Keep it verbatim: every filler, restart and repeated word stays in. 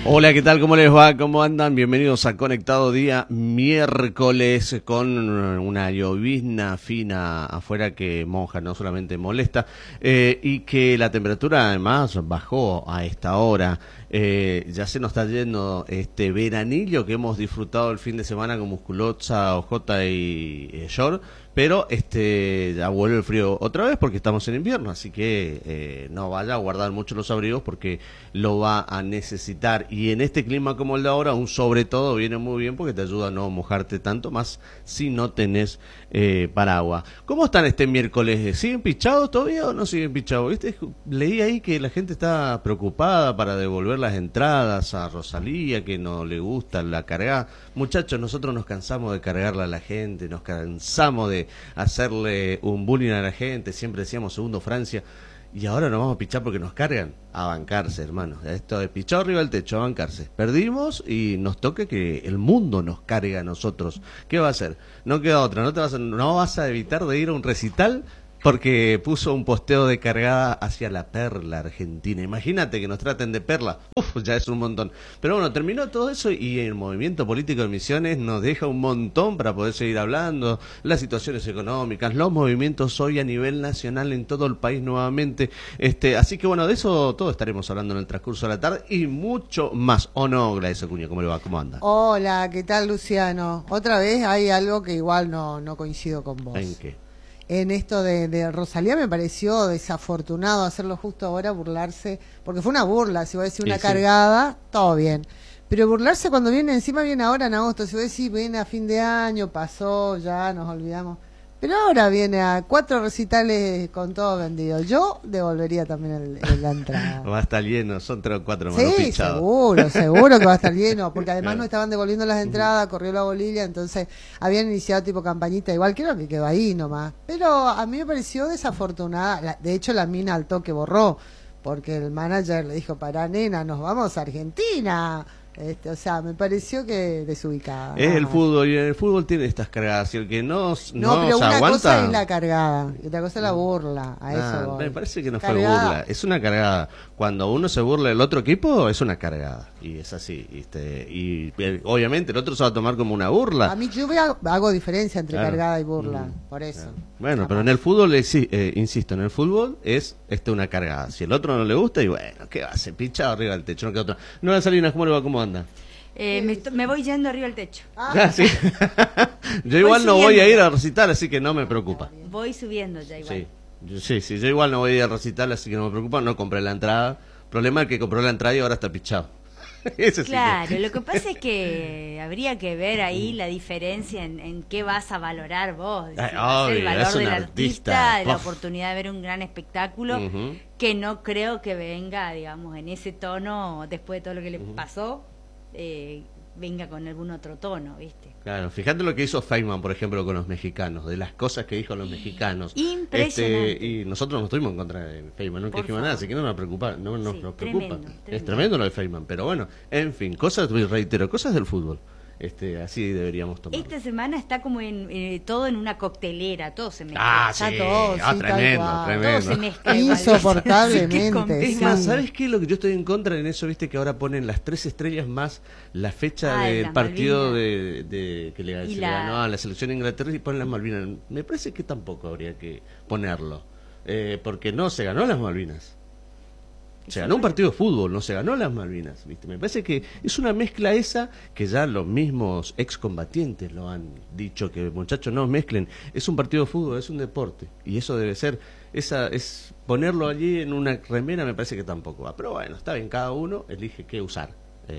Hola, ¿qué tal? ¿Cómo les va? ¿Cómo andan? Bienvenidos a Conectado día miércoles con una llovizna fina afuera que moja, no solamente molesta, eh, y que la temperatura además bajó a esta hora. Eh, ya se nos está yendo este veranillo que hemos disfrutado el fin de semana con Musculosa, Ojota y eh, Short, pero este ya vuelve el frío otra vez porque estamos en invierno, así que eh, no vaya a guardar mucho los abrigos porque lo va a necesitar. Y en este clima como el de ahora, un sobre todo viene muy bien porque te ayuda a no mojarte tanto más si no tenés eh, paraguas. ¿Cómo están este miércoles? ¿Siguen pichados todavía o no siguen pichados? ¿Viste? Leí ahí que la gente está preocupada para devolver las entradas a Rosalía, que no le gusta la cargada. Muchachos, nosotros nos cansamos de cargarla a la gente, nos cansamos de hacerle un bullying a la gente, siempre decíamos segundo Francia, y ahora nos vamos a pichar porque nos cargan. A bancarse, hermanos. Esto de pichado arriba del techo, a bancarse. Perdimos y nos toca que el mundo nos cargue a nosotros. ¿Qué va a hacer? No queda otra, no te vas a, no vas a evitar de ir a un recital porque puso un posteo de cargada hacia la Perla Argentina. Imagínate que nos traten de Perla. Uf, ya es un montón. Pero bueno, terminó todo eso y el movimiento político de Misiones nos deja un montón para poder seguir hablando. Las situaciones económicas, los movimientos hoy a nivel nacional en todo el país nuevamente. Este, así que bueno, de eso todo estaremos hablando en el transcurso de la tarde y mucho más. ¿O no, Gladys Acuña? ¿Cómo le va? ¿Cómo anda? Hola, ¿qué tal, Luciano? Otra vez hay algo que igual no, no coincido con vos. ¿En qué? En esto de, de Rosalía me pareció desafortunado hacerlo justo ahora, burlarse, porque fue una burla, si vos decís una sí, cargada, sí. Todo bien, pero burlarse cuando viene, encima viene ahora en agosto, si vos decís viene a fin de año, pasó, ya nos olvidamos, pero ahora viene a cuatro recitales con todo vendido, yo devolvería también el, el, la entrada. Va a estar lleno, son tres o cuatro más. Sí, seguro, seguro que va a estar lleno, porque además claro. No estaban devolviendo las entradas, corrió la bolilla, entonces habían iniciado tipo campañita, igual creo que quedó ahí nomás. Pero a mí me pareció desafortunada, la, de hecho la mina al toque borró, porque el manager le dijo, para nena, nos vamos a Argentina. Este, o sea, me pareció que desubicada. Es el fútbol, y el fútbol tiene estas cargadas, y el que no, no, no pero se una aguanta... cosa es la cargada, y otra cosa es la burla, a eso Ah, voy. me parece que no cargada. fue burla, es una cargada. Cuando uno se burla del otro equipo, es una cargada, y es así, este, y eh, obviamente el otro se va a tomar como una burla. A mí yo veo, hago diferencia entre claro. cargada y burla, mm, por eso. Claro. Bueno, pero en el fútbol, eh, sí, eh, insisto, en el fútbol es este una cargada. Si el otro no le gusta, y bueno, ¿qué va? Se pincha arriba del techo, no queda otra. No, la Salinas, ¿cómo le va? ¿Cómo anda? Eh, me, me voy yendo arriba del techo. Ah, sí. Yo igual no voy a ir a recitar, así que no me preocupa. Voy subiendo ya igual. Sí, yo, sí, sí, yo igual no voy a ir a recitar, así que no me preocupa. No compré la entrada. Problema es que compró la entrada y ahora está pichado. Ese claro, sí que... lo que pasa es que habría que ver ahí la diferencia en, en qué vas a valorar vos. Ay, si va a ser el obvio, valor es un del artista, artista, la uf. oportunidad de ver un gran espectáculo, Uh-huh. que no creo que venga, digamos, en ese tono, después de todo lo que le Uh-huh. pasó, eh, venga con algún otro tono, ¿viste? Claro, fíjate lo que hizo Feynman, por ejemplo, con los mexicanos, de las cosas que dijo los mexicanos. Impresionante. Este, y nosotros no estuvimos en contra de Feynman, no dijimos nada, así que no nos preocupa, no nos, sí, nos preocupa. Tremendo, Es tremendo. tremendo lo de Feynman, pero bueno, en fin, cosas, reitero, cosas del fútbol. Este, así deberíamos tomar. Esta semana está como en eh, todo en una coctelera, todo se mezcla. Ah, Está sí, todo, ah, sí, tremendo, tal cual. tremendo. Todo se mezcla. Insoportablemente, Es sí. más, ¿sabes qué? Lo que yo estoy en contra en eso, viste, que ahora ponen las tres estrellas más la fecha Ah, del las partido de, Malvinas. de que le, Y se la- le ganó a la selección de Inglaterra y ponen las Malvinas. Me parece que tampoco habría que ponerlo, eh, porque no se ganó las Malvinas. Se ganó un partido de fútbol, no se ganó las Malvinas, ¿viste? Me parece que es una mezcla esa que ya los mismos excombatientes lo han dicho, que muchachos no mezclen, es un partido de fútbol, es un deporte, y eso debe ser, esa es ponerlo allí en una remera me parece que tampoco va, pero bueno, está bien, cada uno elige qué usar.